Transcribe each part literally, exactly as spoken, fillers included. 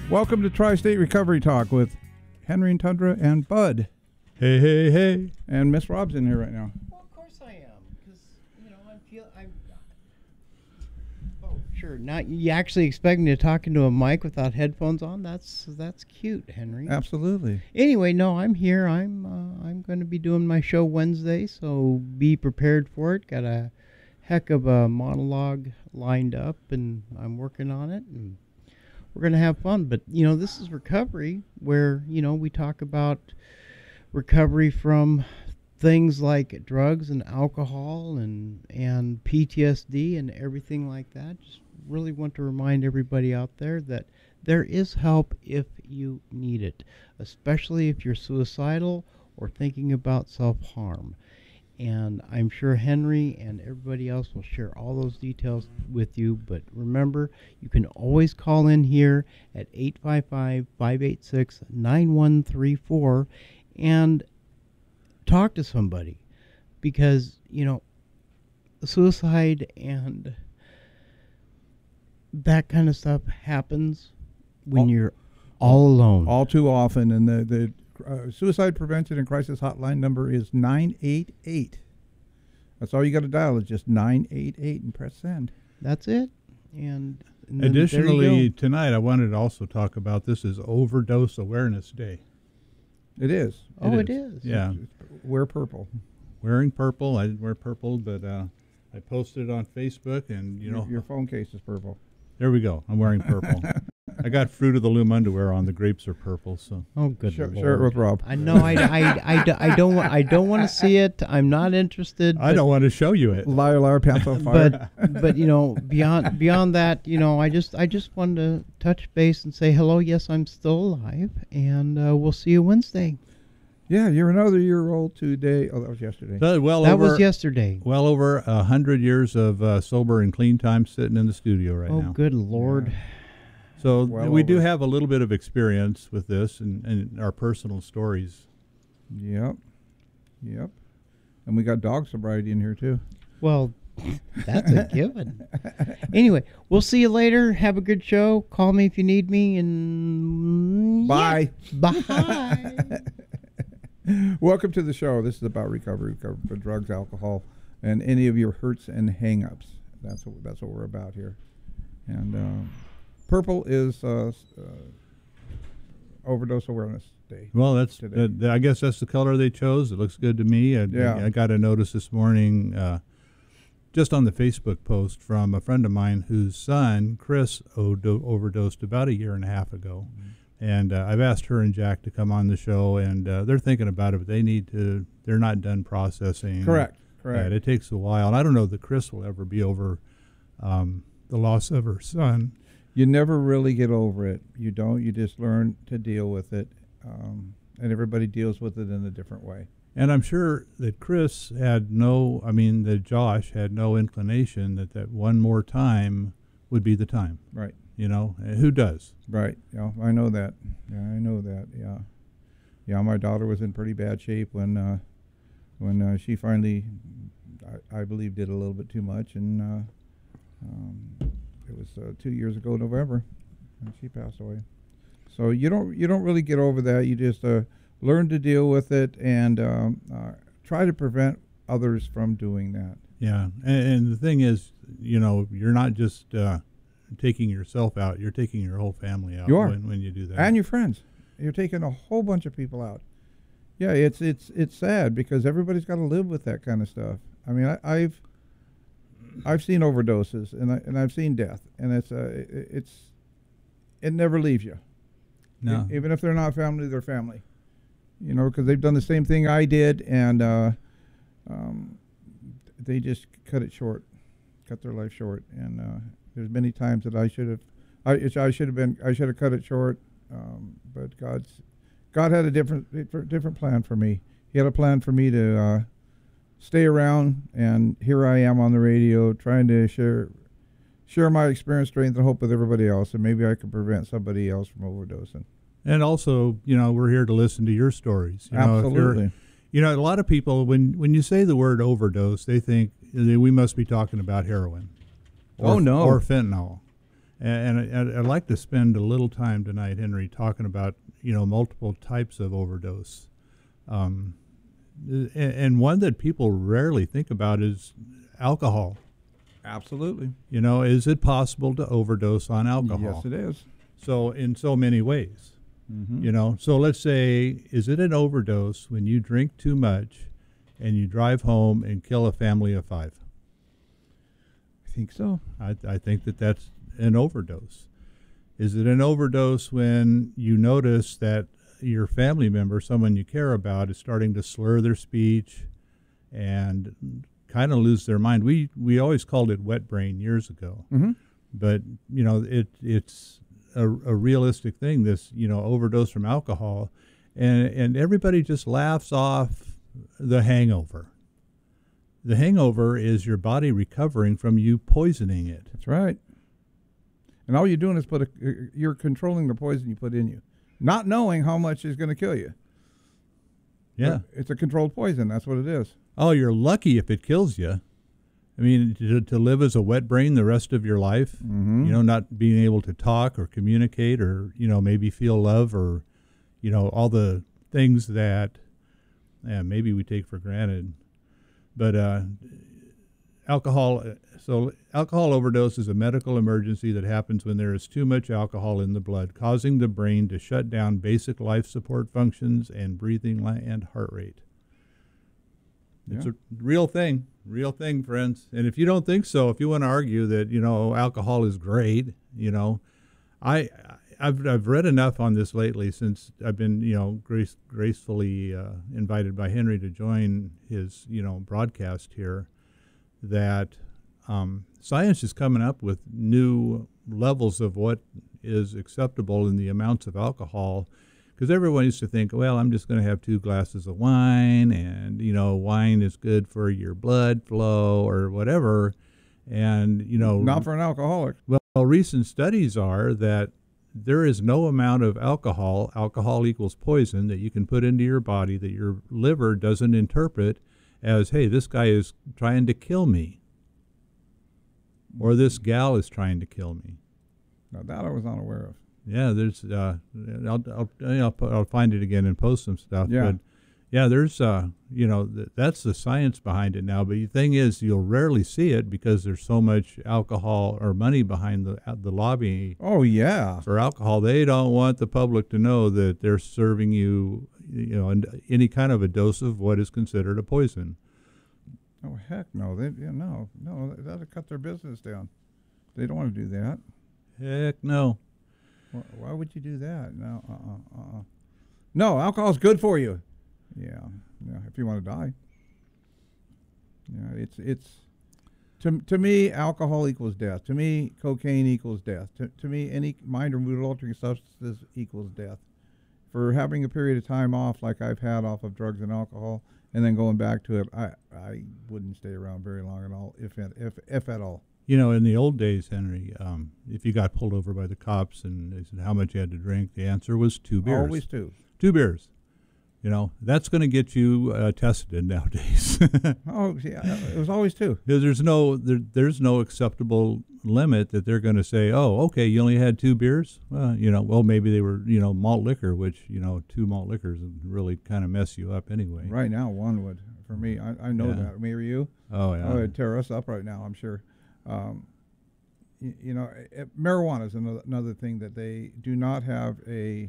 Welcome to Tri-State Recovery Talk with Henry and Tundra and Bud. Hey, hey, hey. And Miss Rob's in here right now. Well, of course I am, because, you know, I feel, I'm, oh, sure, not, you actually expect me to talk into a mic without headphones on? That's, that's cute, Henry. Absolutely. Anyway, no, I'm here. I'm, uh, I'm going to be doing my show Wednesday, so be prepared for it. Got a heck of a monologue lined up, and I'm working on it, and we're going to have fun. But, you know, this is recovery where, you know, we talk about recovery from things like drugs and alcohol and, and P T S D and everything like that. Just really want to remind everybody out there that there is help if you need it, especially if you're suicidal or thinking about self-harm. And I'm sure Henry and everybody else will share all those details with you. But remember, you can always call in here at eight five five, five eight six, nine one three four and talk to somebody. Because, you know, suicide and that kind of stuff happens when all, you're all alone. All too often. And the... the Uh, suicide prevention and crisis hotline number is nine eight eight. That's all you got to dial is just nine eight eight and press send. That's it. And, and additionally, tonight I wanted to also talk about this is Overdose Awareness Day. It is. Oh, it it is. is. Yeah. Wear purple. Wearing purple. I didn't wear purple, but uh, I posted it on Facebook, and you your, know, your phone case is purple. There we go. I'm wearing purple. I got Fruit of the Loom underwear on. The grapes are purple, so. Oh, good Share, Lord. share it with Rob. I know. I, I, I, I don't. I don't want to see it. I'm not interested. I don't want to show you it. Liar, liar, pants on fire. But, but you know, beyond beyond that, you know, I just I just wanted to touch base and say hello. Yes, I'm still alive, and uh, we'll see you Wednesday. Yeah, you're another year old today. Oh, that was yesterday. So, well, that over, was yesterday. Well over a hundred years of uh, sober and clean time sitting in the studio right oh, now. Oh, good Lord. Yeah. So Well we do over. have a little bit of experience with this and, and our personal stories. Yep. Yep. And we got dog sobriety in here, too. Well, that's a given. Anyway, we'll see you later. Have a good show. Call me if you need me. And Bye. Yeah. Bye. Welcome to the show. This is about recovery, recovery for drugs, alcohol, and any of your hurts and hang-ups. That's what, that's what we're about here. And uh, purple is uh, uh, Overdose Awareness Day. Well, that's today. uh, I guess that's the color they chose. It looks good to me. I, Yeah. I, I got a notice this morning uh, just on the Facebook post from a friend of mine whose son, Chris, odo- overdosed about a year and a half ago. Mm-hmm. And uh, I've asked her and Jack to come on the show, and uh, they're thinking about it, but they need to, they're not done processing. Correct, correct. And it takes a while. And I don't know that Chris will ever be over um, the loss of her son. You never really get over it. You don't. You just learn to deal with it. Um, and everybody deals with it in a different way. And I'm sure that Chris had no, I mean, that Josh had no inclination that that one more time would be the time. Right. You know, who does? Right. Yeah, I know that. Yeah, I know that. Yeah. Yeah, my daughter was in pretty bad shape when uh, when uh, she finally, I, I believe, did a little bit too much. And uh, um, it was uh, two years ago, November, and she passed away. So you don't you don't really get over that. You just uh, learn to deal with it and um, uh, try to prevent others from doing that. Yeah, and, and the thing is, you know, you're not just uh, taking yourself out; you're taking your whole family out. You are. when, when you do that, And your friends. You're taking a whole bunch of people out. Yeah, it's it's it's sad because everybody's got to live with that kind of stuff. I mean, I, I've I've seen overdoses and I, and I've seen death, and it's uh, it, it's it never leaves you. No. E- even if they're not family, they're family. You know, because they've done the same thing I did, and uh, um, they just cut it short, cut their life short. And uh, there's many times that I should have, I, it's- I should have been, I should have cut it short. Um, but God's, God had a different, different different plan for me. He had a plan for me to uh, stay around, and here I am on the radio trying to share share my experience, strength, and hope with everybody else, and maybe I could prevent somebody else from overdosing. And also, you know, we're here to listen to your stories. You Absolutely. Know, if you're, you know, a lot of people, when, when you say the word overdose, they think that we must be talking about heroin. Or, Oh, no. Or fentanyl. And, and I, I'd like to spend a little time tonight, Henry, talking about, you know, multiple types of overdose. Um, and, and one that people rarely think about is alcohol. Absolutely. You know, is it possible to overdose on alcohol? Yes, it is. So in so many ways, Mm-hmm. you know, so let's say, is it an overdose when you drink too much and you drive home and kill a family of five? I think so. I, I think that that's an overdose. Is it an overdose when you notice that your family member, someone you care about, is starting to slur their speech and kind of lose their mind? We we always called it wet brain years ago, Mm-hmm. but you know it it's a, a realistic thing. This you know overdose from alcohol, and and everybody just laughs off the hangover. The hangover is your body recovering from you poisoning it. That's right. And all you're doing is put a, you're controlling the poison you put in you, not knowing how much is going to kill you. Yeah. But it's a controlled poison. That's what it is. Oh, you're lucky if it kills you. I mean, to, to live as a wet brain the rest of your life, Mm-hmm. you know, not being able to talk or communicate or, you know, maybe feel love or, you know, all the things that yeah, maybe we take for granted. But uh, alcohol, so alcohol overdose is a medical emergency that happens when there is too much alcohol in the blood, causing the brain to shut down basic life support functions and breathing li- and heart rate. It's Yeah. a real thing, real thing, friends. And if you don't think so, if you want to argue that, you know, alcohol is great, you know, I, I've I've read enough on this lately since I've been, you know, grace, gracefully uh, invited by Henry to join his, you know, broadcast here, that um, science is coming up with new levels of what is acceptable in the amounts of alcohol. Because everyone used to think, well, I'm just going to have two glasses of wine, and, you know, wine is good for your blood flow or whatever. And, you know, Not for an alcoholic. well, recent studies are that there is no amount of alcohol, alcohol equals poison, that you can put into your body that your liver doesn't interpret as, hey, this guy is trying to kill me, or this gal is trying to kill me. Now, that I was unaware of. Yeah, there's, uh, I'll, I'll, I'll, I'll find it again and post some stuff. Yeah. But yeah, there's, uh, you know, th- that's the science behind it now. But the thing is, you'll rarely see it because there's so much alcohol or money behind the uh, the lobby Oh, yeah. for alcohol. They don't want the public to know that they're serving you, you know, an- any kind of a dose of what is considered a poison. Oh, heck no. They, yeah, no, no, that'll cut their business down. They don't want to do that. Heck no. Why, why would you do that? No, uh-uh, uh-uh. No, alcohol's good for you. Yeah, yeah, if you want to die. Yeah, it's, it's, to, to me, alcohol equals death. To me, cocaine equals death. To, to me, any mind or mood altering substances equals death. For having a period of time off like I've had off of drugs and alcohol and then going back to it, I, I wouldn't stay around very long at all, if, if, if at all. You know, in the old days, Henry, um, if you got pulled over by the cops and they said how much you had to drink, the answer was two beers. Always two. Two beers. You know, that's going to get you uh, tested nowadays. Oh, yeah, it was always two. Because there's no there, there's no acceptable limit that they're going to say, oh, okay, you only had two beers? Well, you know, well, maybe they were, you know, malt liquor, which, you know, two malt liquors would really kind of mess you up anyway. Right now, one would. For me, I, I know Yeah. that. Me or you? Oh, yeah. Oh, it'd tear us up right now, I'm sure. Um, you, you know, uh, marijuana is another, another thing that they do not have a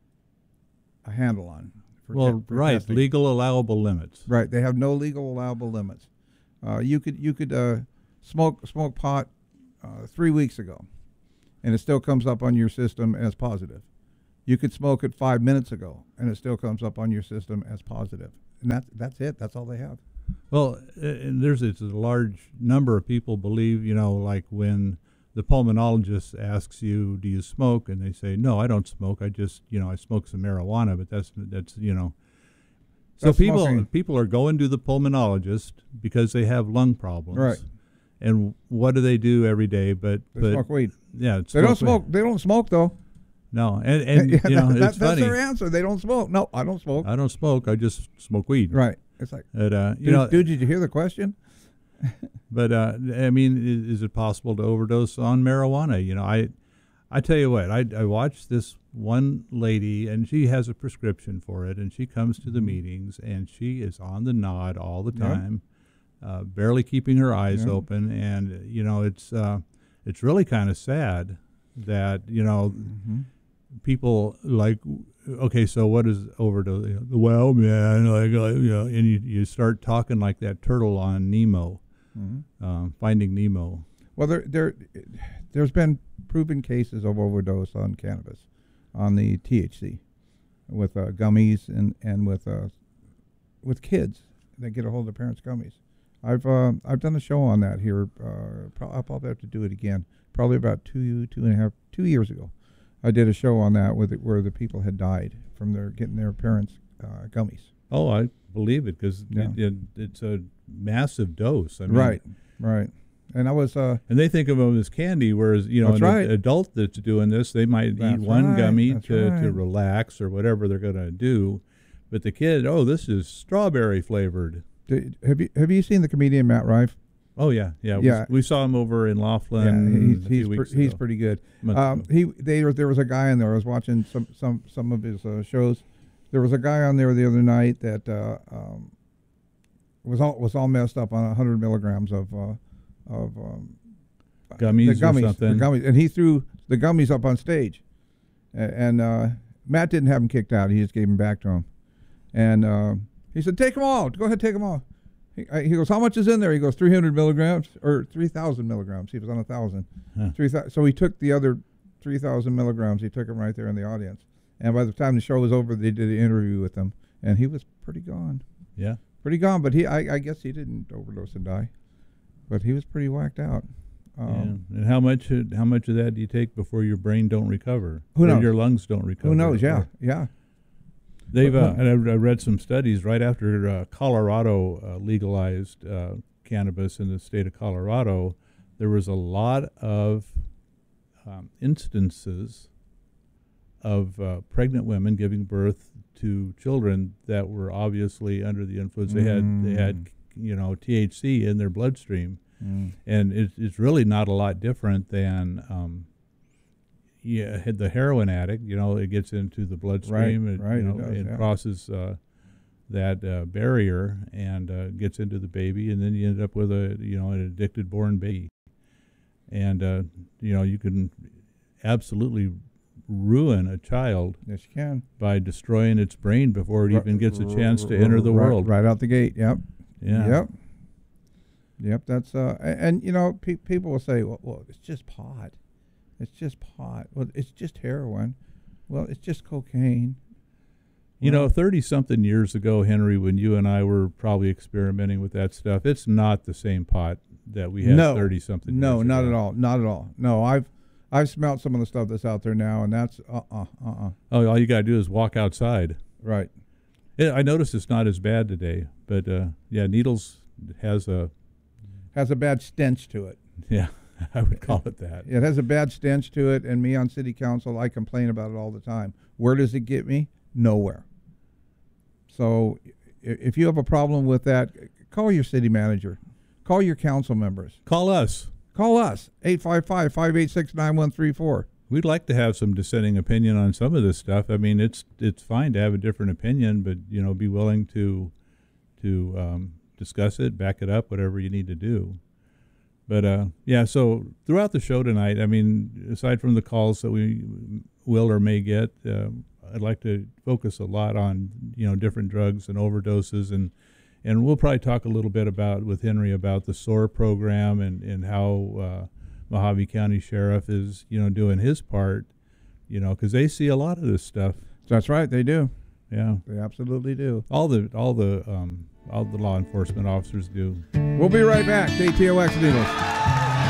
a handle on. For well, te- for right, testing. legal allowable limits. Right, they have no legal allowable limits. Uh, you could you could uh, smoke smoke pot uh, three weeks ago, and it still comes up on your system as positive. You could smoke it five minutes ago, and it still comes up on your system as positive. And that's that's it. That's all they have. Well, uh, and there's it's a large number of people believe, you know, like when the pulmonologist asks you, do you smoke? And they say, no, I don't smoke. I just, you know, I smoke some marijuana, but that's, that's you know. So That's people smoking. people are going to the pulmonologist because they have lung problems. Right. And what do they do every day? But, They but smoke weed. yeah. They don't weed. smoke. They don't smoke though. No. And, and Yeah, you know, that- it's that's funny. their answer. They don't smoke. No, I don't smoke. I don't smoke. I just smoke weed. Right. It's like, And, uh, you dude, know, dude, did you hear the question? But uh, I mean, is, is it possible to overdose on marijuana? You know, I, I tell you what, I, I watched this one lady, and she has a prescription for it, and she comes to the meetings, and she is on the nod all the Yep. time, uh, barely keeping her eyes Yep. open, and you know, it's uh, it's really kind of sad that you know Mm-hmm. people like, okay, so what is overdose? You know, well, man, like, like you know, and you you start talking like that turtle on Nemo. Mm-hmm. Um, Finding Nemo. Well, there, there, there's been proven cases of overdose on cannabis, on the T H C, with uh, gummies and and with uh, with kids that get a hold of their parents' gummies. I've uh, I've done a show on that here. Uh, pro- I'll probably have to do it again. Probably about two two and a half two years ago, I did a show on that with it, where the people had died from their getting their parents' uh, gummies. Oh, I believe it because Yeah. it, it, it's a massive dose. I mean, Right, right. And I was uh, And they think of them as candy, whereas you know, That's an right. adult that's doing this, they might eat That's one right, gummy that's to, to right. relax or whatever they're going to do. But the kid, oh, this is strawberry flavored. did, have you have you seen the comedian Matt Rife? Oh yeah, yeah. Yeah. We, we saw him over in Laughlin. Yeah, he's a few he's, weeks pre- he's ago, pretty good. months Um, ago. he they were, there was a guy in there. I was watching some some some of his uh, shows. There was a guy on there the other night that uh, um, was all was all messed up on one hundred milligrams of uh, of um, Gummies the or gummies, something. The gummies, and he threw the gummies up on stage, A- and uh, Matt didn't have him kicked out. He just gave them back to him, and uh, he said, "Take them all. Go ahead, take them all." He, I, he goes, "How much is in there?" He goes, three hundred milligrams or three thousand milligrams. He was on a thousand. Huh. Three thou- so he took the other three thousand milligrams. He took them right there in the audience. And by the time the show was over, they did an interview with him, and he was pretty gone, Yeah. pretty gone. But he, I, I guess he didn't overdose and die, but he was pretty whacked out. Um, yeah. And how much uh, how much of that do you take before your brain don't recover? Who Or knows? your lungs don't recover? Who knows? Yeah, Or- yeah. They've uh, But- and I I read some studies right after uh, Colorado uh, legalized uh, cannabis in the state of Colorado. There was a lot of um, instances of uh, pregnant women giving birth to children that were obviously under the influence. They had they had you know T H C in their bloodstream, Mm. and it, it's really not a lot different than. Um, Yeah, had the heroin addict, you know, it gets into the bloodstream, Right, it, right, you it know, does, it yeah. crosses uh, that uh, barrier and uh, gets into the baby, and then you end up with a, you know, an addicted born baby, and uh, you know, you can absolutely ruin a child Yes, you can. by destroying its brain before it Ri- even gets a r- chance to r- enter the right, world. right out the gate. Yep. Yeah. Yep. Yep. That's uh, a- and you know, pe- people will say, well, well, it's just pot. It's just pot. Well, it's just heroin. Well, it's just cocaine. You know, Well, thirty-something years ago, Henry, when you and I were probably experimenting with that stuff, it's not the same pot that we had No. thirty-something no, years not ago. at all. Not at all. No, I've I've smelt some of the stuff that's out there now, and that's uh uh uh uh. Oh, all you got to do is walk outside. Right. Yeah, I noticed it's not as bad today, but uh, yeah, Needles has a, Has a bad stench to it. yeah, I would call it that. It has a bad stench to it, and me on city council, I complain about it all the time. Where does it get me? Nowhere. So i- if you have a problem with that, call your city manager. Call your council members. Call us. Call us, eight five five, five eight six, nine one three four. We'd like to have some dissenting opinion on some of this stuff. I mean, it's it's fine to have a different opinion, but you know, be willing to to um, discuss it, back it up, whatever you need to do. But uh, yeah, so throughout the show tonight, I mean, aside from the calls that we will or may get, uh, I'd like to focus a lot on you know different drugs and overdoses, and and we'll probably talk a little bit about with Henry about the S O A R program and and how uh, Mojave County Sheriff is you know doing his part, you know, because they see a lot of this stuff. That's right, they do. Yeah, They absolutely do. all the all the um, all the law enforcement officers do. We'll be right back. K T O X Needles.